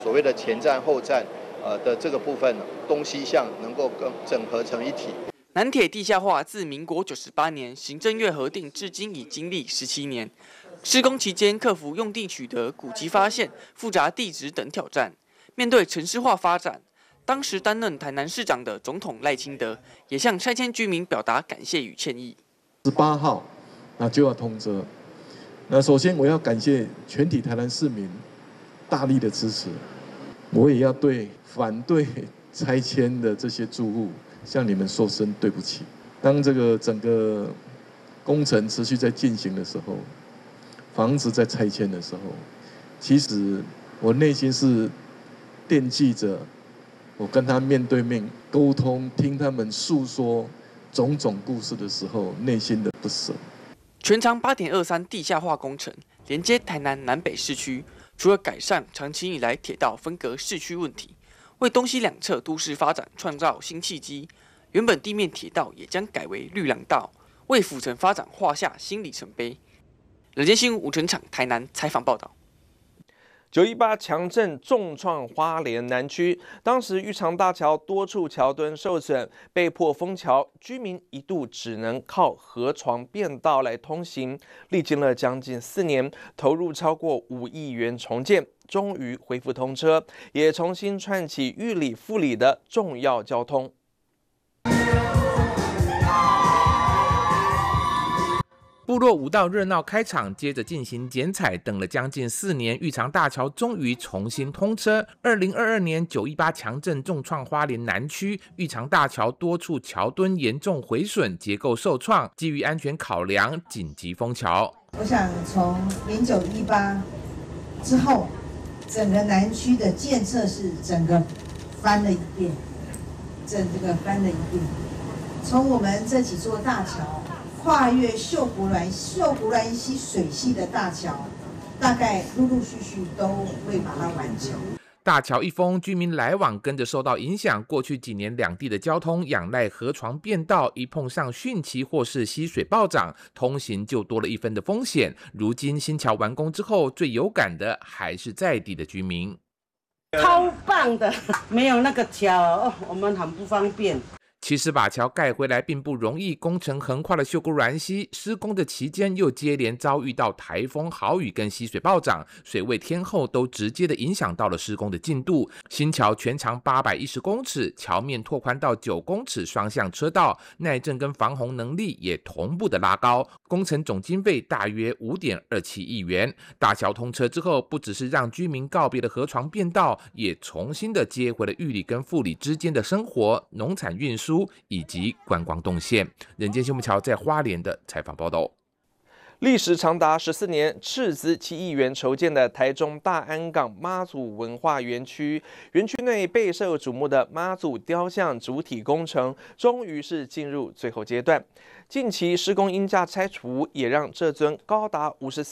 所谓的前站后站的这个部分，东西向能够更整合成一体。 南铁地下化自民国98年行政院核定，至今已经历17年。施工期间，克服用地取得、古迹发现、复杂地质等挑战。面对城市化发展，当时担任台南市长的总统赖清德也向拆迁居民表达感谢与歉意。 18号，那就要通车。那首先我要感谢全体台南市民大力的支持，我也要对反对拆迁的这些住户向你们说声对不起。当这个整个工程持续在进行的时候，房子在拆迁的时候，其实我内心是惦记着我跟他面对面沟通，听他们诉说种种故事的时候，内心的不舍。 全长8.23地下化工程，连接台南南北市区，除了改善长期以来铁道分隔市区问题，为东西两侧都市发展创造新契机。原本地面铁道也将改为绿廊道，为府城发展画下新里程碑。人间新闻吴成场台南采访报道。 918强震重创花莲南区，当时玉长大桥多处桥墩受损，被迫封桥，居民一度只能靠河床便道来通行。历经了将近4年，投入超过5亿元重建，终于恢复通车，也重新串起玉里富里的重要交通。 部落舞蹈热闹开场，接着进行剪彩，等了将近4年，玉长大桥终于重新通车。2022年918强震重创花莲南区，玉长大桥多处桥墩严重毁损，结构受创，基于安全考量，紧急封桥。 我想从0918之后，整个南区的建设是整个翻了一遍，从我们这几座大桥。跨越秀姑峦溪水系的大桥，大概陆陆续续都会把它完成。 大桥一封，居民来往跟着受到影响。过去几年，两地的交通仰赖河床便道，一碰上汛期或是溪水暴涨，通行就多了1分的风险。如今新桥完工之后，最有感的还是在地的居民。 超棒的，没有那个桥，我们很不方便。 其实把桥盖回来并不容易，工程横跨了秀姑峦溪，施工的期间又接连遭遇到台风、豪雨跟溪水暴涨，水位天候都直接的影响到了施工的进度。新桥全长810公尺，桥面拓宽到9公尺双向车道，耐震跟防洪能力也同步的拉高。工程总经费大约5.27亿元。大桥通车之后，不只是让居民告别了河床便道，也重新的接回了玉里跟富里之间的生活、农产运输以及观光动线。人间新闻桥在花莲的采访报道。 历时长达14年，斥资7亿元筹建的台中大安港妈祖文化园区，园区内备受瞩目的妈祖雕像主体工程，终于是进入最后阶段。近期施工鹰架拆除，也让这尊高达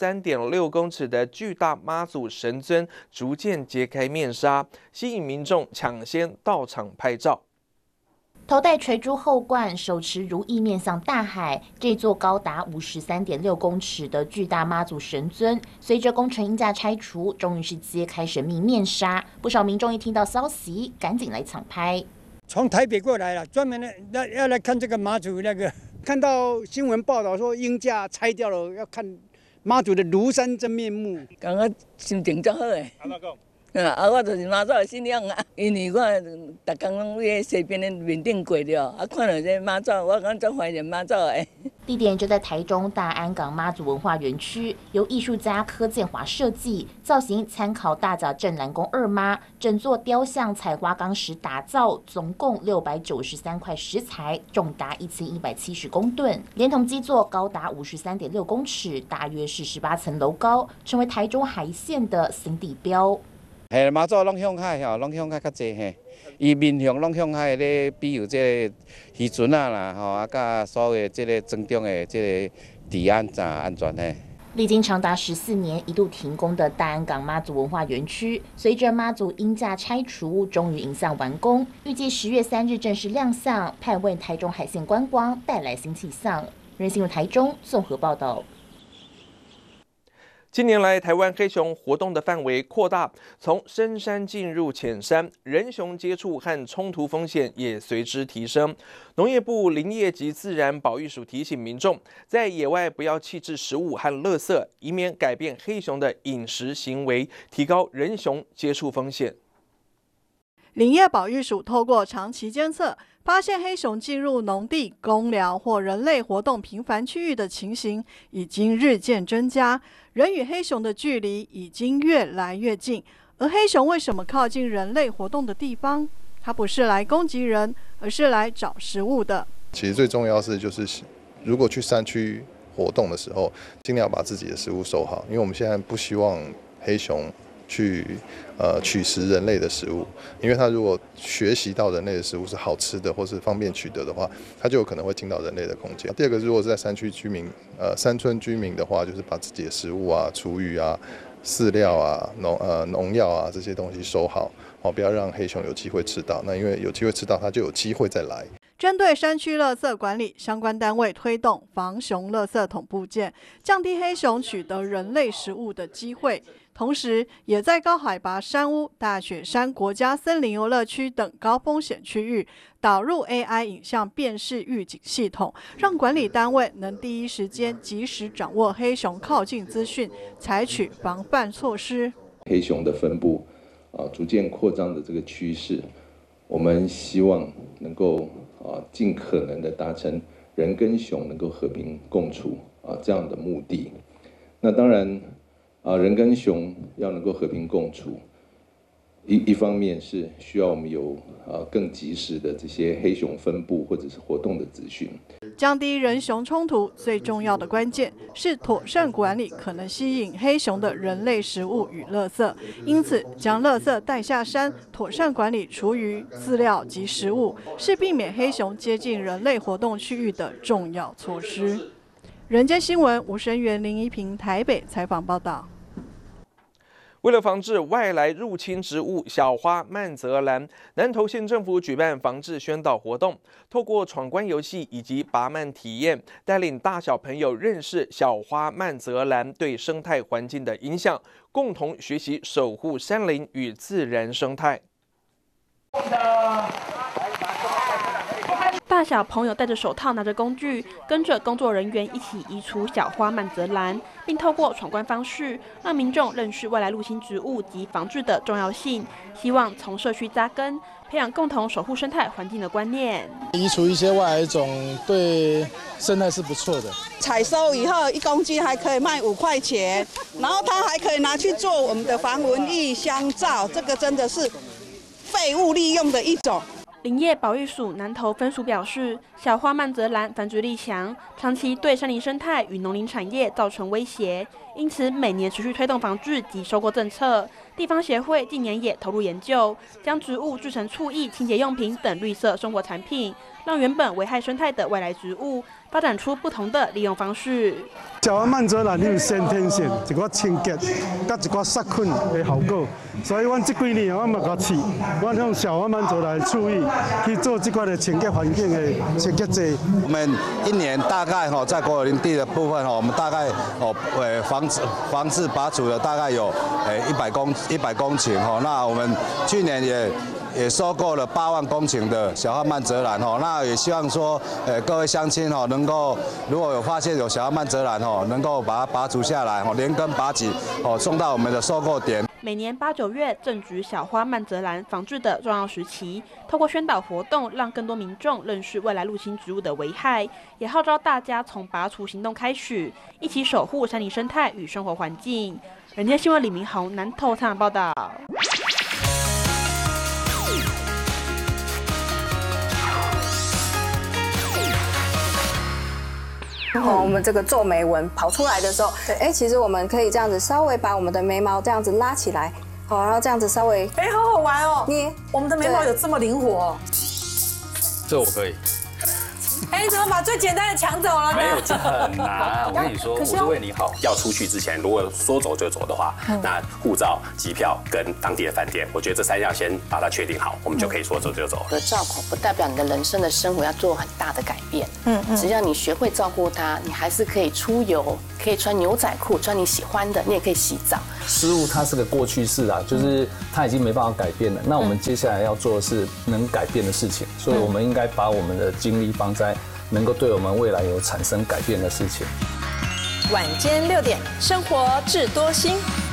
53.6公尺的巨大妈祖神尊逐渐揭开面纱，吸引民众抢先到场拍照。 头戴垂珠后冠，手持如意面向大海，这座高达53.6公尺的巨大妈祖神尊，随着工程鹰架拆除，终于是揭开神秘面纱。不少民众一听到消息，赶紧来抢拍。 从台北过来了，专门要来看这个妈祖那个。看到新闻报道说鹰架拆掉了，要看妈祖的庐山真面目。 感觉心情足好诶。我就是妈祖的信仰啊，因为我逐天拢在西边的面顶过了，看到这妈祖，我感觉足怀念妈祖诶。 地点就在台中大安港妈祖文化园区，由艺术家柯建华设计，造型参考大甲镇澜宫二妈，整座雕像采花岗石打造，总共693块石材，重达1170公吨，连同基座高达53.6公尺，大约是18层楼高，成为台中海线的新地标。 嘿，妈祖拢向海吼，拢向海较济嘿。伊面向拢向海咧，比如这个渔船啊啦，吼啊，甲所有这个增重的这个治安安全嘿。 历经长达14年一度停工的大安港妈祖文化园区，随着妈祖鹰架拆除，终于迎向完工，预计10月3日正式亮相，盼为台中海线观光带来新气象。人新闻台中综合报道。 近年来，台湾黑熊活动的范围扩大，从深山进入浅山，人熊接触和冲突风险也随之提升。农业部林业及自然保育署提醒民众，在野外不要弃置食物和垃圾，以免改变黑熊的饮食行为，提高人熊接触风险。 林业保育署透过长期监测，发现黑熊进入农地、公寮或人类活动频繁区域的情形已经日渐增加，人与黑熊的距离已经越来越近。而黑熊为什么靠近人类活动的地方？它不是来攻击人，而是来找食物的。 其实最重要是如果去山区活动的时候，尽量把自己的食物收好，因为我们现在不希望黑熊去取食人类的食物，因为它如果学习到人类的食物是好吃的或是方便取得的话，它就有可能会进到人类的空间。第二个，如果是在山区居民、山村居民的话，就是把自己的食物啊、厨余啊、饲料啊、农药啊这些东西收好，不要让黑熊有机会吃到。那因为有机会吃到，它就有机会再来。 针对山区垃圾管理，相关单位推动防熊垃圾桶部件，降低黑熊取得人类食物的机会。同时，也在高海拔山屋、大雪山国家森林游乐区等高风险区域导入 AI 影像辨识预警系统，让管理单位能第一时间及时掌握黑熊靠近资讯，采取防范措施。 黑熊的分布逐渐扩张的这个趋势，我们希望能够尽可能的达成人跟熊能够和平共处这样的目的。那当然人跟熊要能够和平共处，一方面是需要我们有更及时的这些黑熊分布或者是活动的资讯。 降低人熊冲突最重要的关键是妥善管理可能吸引黑熊的人类食物与垃圾，因此将垃圾带下山，妥善管理厨余、饲料及食物，是避免黑熊接近人类活动区域的重要措施。人间新闻吴声源、林怡平台北采访报道。 为了防治外来入侵植物小花曼泽兰，南投县政府举办防治宣导活动，透过闯关游戏以及拔蔓体验，带领大小朋友认识小花曼泽兰对生态环境的影响，共同学习守护山林与自然生态。 大小朋友戴着手套，拿着工具，跟着工作人员一起移除小花曼泽兰，并透过闯关方式，让民众认识外来入侵植物及防治的重要性。希望从社区扎根，培养共同守护生态环境的观念。 移除一些外来种，对生态是不错的。 采收以后，1公斤还可以卖5块钱，然后它还可以拿去做我们的防蚊液、香皂，这个真的是废物利用的一种。 林业保育署南投分署表示，小花曼泽兰繁殖力强，长期对山林生态与农林产业造成威胁，因此每年持续推动防治及收购政策。地方协会近年也投入研究，将植物制成醋液、清洁用品等绿色生活产品，让原本危害生态的外来植物发展出不同的利用方式。 小花曼泽兰有先天性一个清洁，甲一个杀菌的效果，所以阮这几年我嘛甲试，阮用小花曼泽兰醋液去做这块的清洁环境的清洁剂。 我们一年大概在国有林地的部分我们大概防治拔除了大概有100公顷那我们去年也收购了8万公顷的小花曼泽兰那也希望说各位乡亲能够如果有发现有小花曼泽兰能够把它拔除下来连根拔起送到我们的收购点。 每年8、9月正值小花曼泽兰防治的重要时期，透过宣导活动，让更多民众认识外来入侵植物的危害，也号召大家从拔除行动开始，一起守护山林生态与生活环境。人间新闻李明宏南投采访报道。 我们这个皱眉纹跑出来的时候，其实我们可以这样子稍微把我们的眉毛这样子拉起来，然后这样子稍微， 好好玩哦！我们的眉毛有这么灵活， 这我可以。 你怎么把最简单的抢走了呢？ 没有，这很难。我跟你说，我是为你好。要出去之前，如果说走就走的话，那护照、机票跟当地的饭店，我觉得这3样先把它确定好，我们就可以说走就走。 照口不代表你的人生的生活要做很大的改变。只要你学会照顾它，你还是可以出游， 可以穿牛仔裤，穿你喜欢的，你也可以洗澡。 失误它是个过去式啊，就是它已经没办法改变了。那我们接下来要做的是能改变的事情，所以我们应该把我们的精力放在能够对我们未来有产生改变的事情。 晚间6点，生活智多星。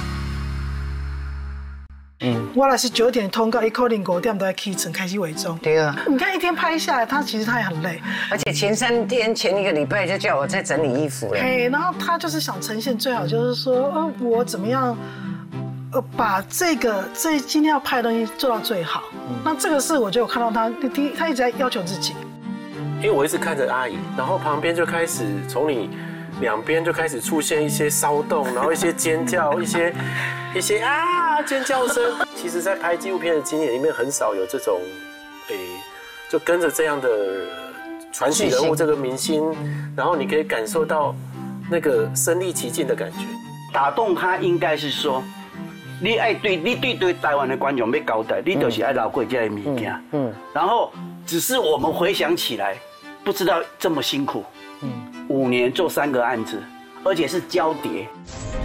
我若是9点通告，可能5点都要起床开始伪装。 对啊， 你看一天拍下来，其实他也很累， 而且前1个礼拜就叫我在整理衣服了。 嘿，然后他就是想呈现最好，就是说，我怎么样，把这今天要拍的东西做到最好。那这个是我就有看到他一直在要求自己。 因为我一直看着阿姨，然后旁边就开始从你两边就开始出现一些骚动，然后一些尖叫，一些啊尖叫声。其实，在拍纪录片的经验里面，很少有这种，就跟着这样的传奇人物这个明星，然后你可以感受到那个身临其境的感觉。 打动他应该是说，你对台湾的观众要交代，你就是爱留过这个物件。然后只是我们回想起来，不知道这么辛苦。5年做3个案子，而且是交叠。